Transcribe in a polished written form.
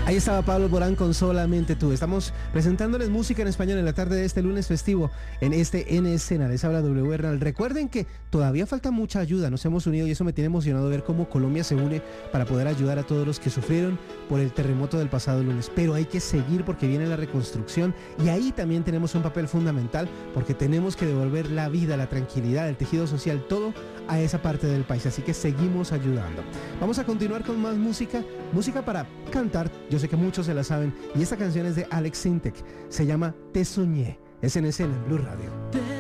Ahí estaba Pablo Alborán con Solamente Tú. Estamos presentándoles música en español en la tarde de este lunes festivo en este En Escena. Les habla W Bernal. Recuerden que todavía falta mucha ayuda. Nos hemos unido y eso me tiene emocionado ver cómo Colombia se une para poder ayudar a todos los que sufrieron por el terremoto del pasado lunes. Pero hay que seguir porque viene la reconstrucción y ahí también tenemos un papel fundamental porque tenemos que devolver la vida, la tranquilidad, el tejido social, todo a esa parte del país. Así que seguimos ayudando. Vamos a continuar con más música para cantar. Yo sé que muchos se la saben y esta canción es de Alex Sintek, se llama Te Soñé, es En Escena en Blue Radio.